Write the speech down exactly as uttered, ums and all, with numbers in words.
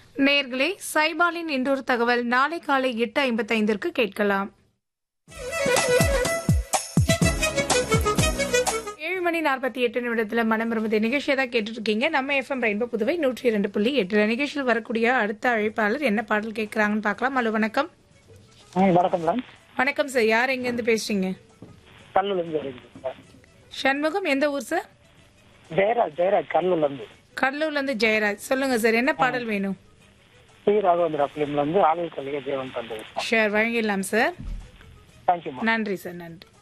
நேயர்களே, சைபாலின் இன்றொரு தகவல் நாளை காலை எட்டு ஐம்பத்தைந்திற்கு கேட்கலாம். ஏழு மணி நாற்பத்தி எட்டு நிமிடத்துல மனம் விரும்புத நிகழ்ச்சியை தான் கேட்டுட்டு இருக்கீங்க. நம்ம எஃப்எம் ரெயின்போ புதுவை நூற்றி இரண்டு புள்ளி எட்டு நிகழ்ச்சியில் வரக்கூடிய அடுத்த அழைப்பாளர் என்ன பாடல் கேட்கறாங்கன்னு பார்க்கலாம். ஹலோ, வணக்கம். வணக்கம் மேம். வணக்கம் சார், யார் எங்க இருந்து பேசுறீங்க? கல்லூர்ல இருந்து சண்முகம், எந்த ஊர் சார்? ஜெயராஜ். ஜெயராஜ் கல்லூர்ல இருந்து. கடலூர்ல இருந்து ஜெயராஜ். சொல்லுங்க சார், என்ன பாடல் வேணும்? ஸ்ரீ ராகவேந்திரா பிலிம்ல இருந்து ஆளுநர் கல்வியை தேவன் தந்தது. Share வழங்கிடலாம் sir. தேங்க்யூ. நன்றி சார், நன்றி.